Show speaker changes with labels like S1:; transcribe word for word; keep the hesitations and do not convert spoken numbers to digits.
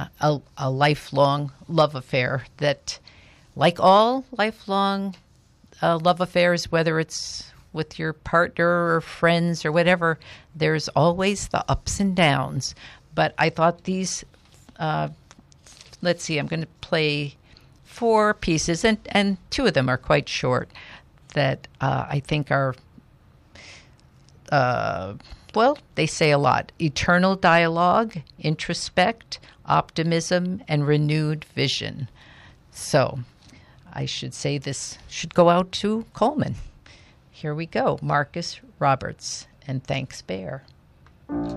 S1: uh, a, a lifelong love affair that, like all lifelong uh, love affairs, whether it's with your partner or friends or whatever, there's always the ups and downs. But I thought these, uh, let's see, I'm going to play four pieces, and, and two of them are quite short, that uh, I think are, uh, well, they say a lot. Eternal dialogue, introspect, optimism, and renewed vision. So I should say this should go out to Coleman. Here we go. Marcus Roberts, and thanks, Bear.